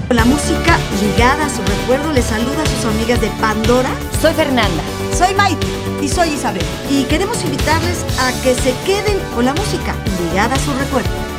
La música ligada a su recuerdo. Les saluda a sus amigas de Pandora. Soy Fernanda. Soy Maite. Y soy Isabel. Y queremos invitarles a que se queden con la música ligada a su recuerdo.